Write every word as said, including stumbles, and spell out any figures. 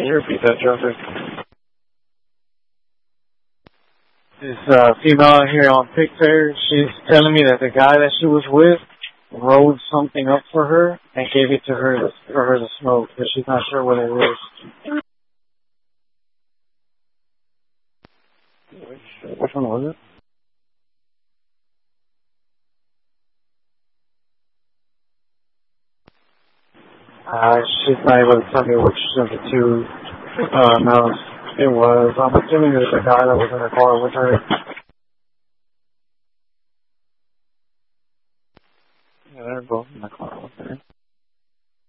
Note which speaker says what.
Speaker 1: Can you repeat that, Joseph?
Speaker 2: This uh, female here on Picture, she's telling me that the guy that she was with rolled something up for her and gave it to her to, for her to smoke, but she's not sure what it is.
Speaker 1: Which, which one was it?
Speaker 2: Uh, she's not able to tell me which of the two uh, mouse it was. I'm assuming it was the guy that was in the car with her.